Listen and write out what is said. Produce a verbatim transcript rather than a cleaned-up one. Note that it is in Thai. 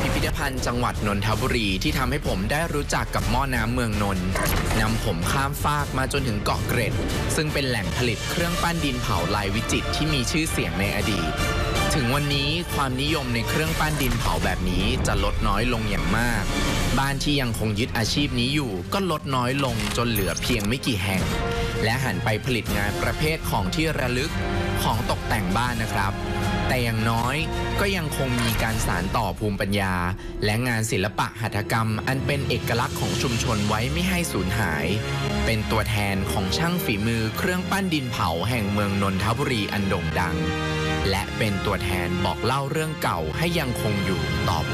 พิพิธภัณฑ์จังหวัดนนทบุรีที่ทำให้ผมได้รู้จักกับหม้อน้ำเมืองนนท์นำผมข้ามฟากมาจนถึงเกาะเกร็ดซึ่งเป็นแหล่งผลิตเครื่องปั้นดินเผาลายวิจิตรที่มีชื่อเสียงในอดีตถึงวันนี้ความนิยมในเครื่องปั้นดินเผาแบบนี้จะลดน้อยลงอย่างมากบ้านที่ยังคงยึดอาชีพนี้อยู่ก็ลดน้อยลงจนเหลือเพียงไม่กี่แห่งและหันไปผลิตงานประเภทของที่ระลึกของตกแต่งบ้านนะครับแต่อย่างน้อยก็ยังคงมีการสานต่อภูมิปัญญาและงานศิลปะหัตถกรรมอันเป็นเอกลักษณ์ของชุมชนไว้ไม่ให้สูญหายเป็นตัวแทนของช่างฝีมือเครื่องปั้นดินเผาแห่งเมืองนนทบุรีอันโด่งดังและเป็นตัวแทนบอกเล่าเรื่องเก่าให้ยังคงอยู่ต่อไป